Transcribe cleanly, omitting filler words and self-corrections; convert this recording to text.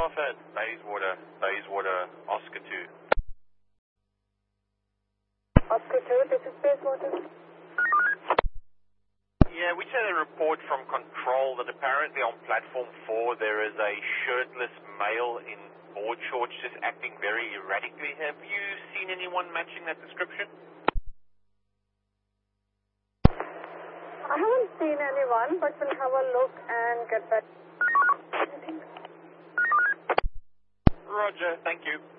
off at Bayswater, Oscar 2. Oscar 2, this is Bayswater. Yeah, we had a report from control that apparently on platform 4 there is a shirtless male in board shorts just acting very erratically. Have you seen anyone matching that description? I haven't seen anyone, but we'll have a look and get back. Roger, thank you.